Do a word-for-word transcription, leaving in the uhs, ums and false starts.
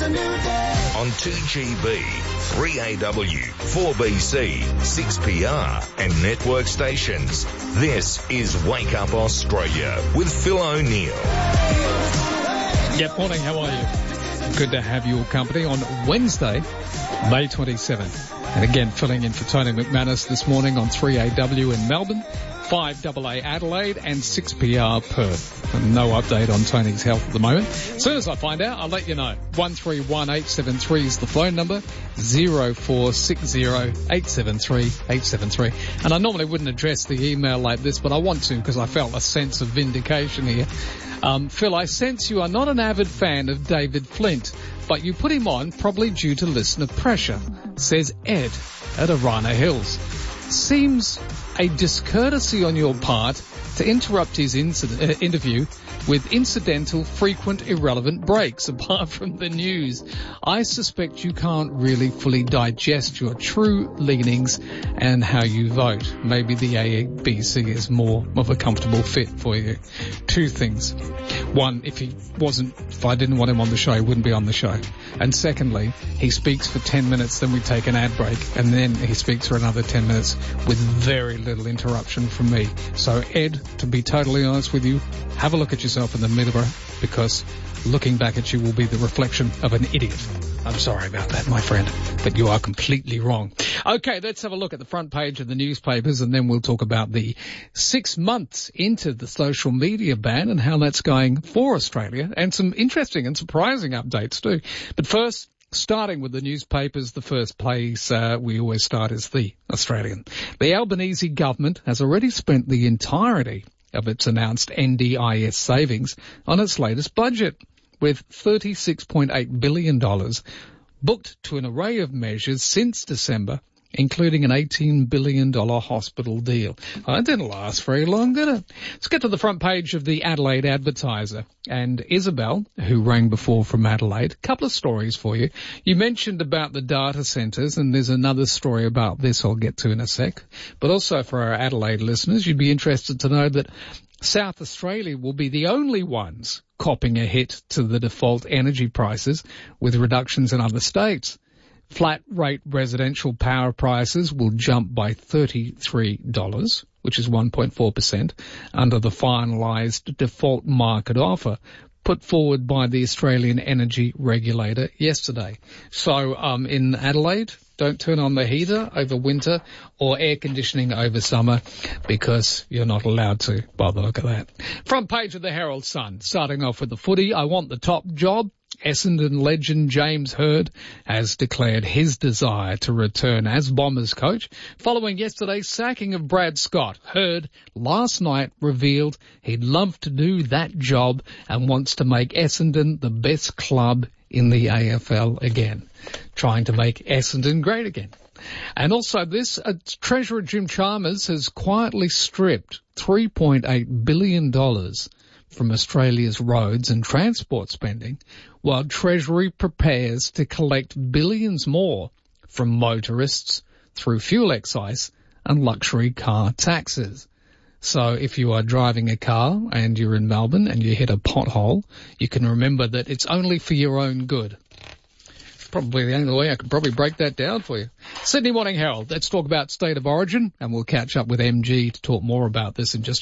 a new day. On two G B, three A W, four B C, six P R and network stations. This is Wake Up Australia with Phil O'Neill. Yep, morning, how are you? Good to have your company on Wednesday, May twenty-seventh. And again, filling in for Tony McManus this morning on three A W in Melbourne, five A A Adelaide and six P R Perth. And no update on Tony's health at the moment. As soon as I find out, I'll let you know. one three one eight seven three is the phone number, zero four six zero eight seven three eight seven three. And I normally wouldn't address the email like this, but I want to because I felt a sense of vindication here. Um, Phil, I sense you are not an avid fan of David Flint, but you put him on probably due to listener pressure, says Ed at Arana Hills. Seems a discourtesy on your part to interrupt his incident, uh, interview with incidental, frequent, irrelevant breaks apart from the news. I suspect you can't really fully digest your true leanings and how you vote. Maybe the A B C is more of a comfortable fit for you. Two things. One, if he wasn't, if I didn't want him on the show, he wouldn't be on the show. And secondly, he speaks for ten minutes, then we take an ad break, and then he speaks for another ten minutes with very little interruption from me. So Ed, to be totally honest with you, have a look at yourself in the mirror, because looking back at you will be the reflection of an idiot. I'm sorry about that, my friend, but you are completely wrong. Okay, let's have a look at the front page of the newspapers, and then we'll talk about the six months into the social media ban and how that's going for Australia, and some interesting and surprising updates too. But first, starting with the newspapers, the first place uh, we always start is the Australian. The Albanese government has already spent the entirety of its announced N D I S savings on its latest budget, with thirty-six point eight billion dollars booked to an array of measures since December, including an eighteen billion dollars hospital deal. Well, that didn't last very long, did it? Let's get to the front page of the Adelaide Advertiser. And Isabel, who rang before from Adelaide, a couple of stories for you. You mentioned about the data centres, and there's another story about this I'll get to in a sec. But also for our Adelaide listeners, you'd be interested to know that South Australia will be the only ones copping a hit to the default energy prices with reductions in other states. Flat rate residential power prices will jump by thirty-three dollars, which is one point four percent, under the finalised default market offer put forward by the Australian Energy Regulator yesterday. So um, in Adelaide, don't turn on the heater over winter or air conditioning over summer, because you're not allowed to, by the look of that. Front page of the Herald Sun, starting off with the footy. I want the top job. Essendon legend James Hird has declared his desire to return as Bombers coach following yesterday's sacking of Brad Scott. Hird last night revealed he'd love to do that job and wants to make Essendon the best club in the A F L again, trying to make Essendon great again. And also this, uh, Treasurer Jim Chalmers has quietly stripped three point eight billion dollars from Australia's roads and transport spending, while Treasury prepares to collect billions more from motorists through fuel excise and luxury car taxes. So if you are driving a car and you're in Melbourne and you hit a pothole, you can remember that it's only for your own good. Probably the only way I could probably break that down for you. Sydney Morning Herald, let's talk about State of Origin, and we'll catch up with M G to talk more about this in just a